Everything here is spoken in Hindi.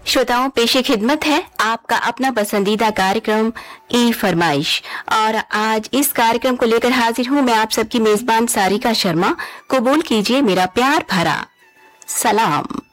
श्रोताओं, पेशे खिदमत है आपका अपना पसंदीदा कार्यक्रम ई फरमाइश। और आज इस कार्यक्रम को लेकर हाजिर हूं मैं आप सबकी मेजबान सारिका शर्मा। कबूल कीजिए मेरा प्यार भरा सलाम।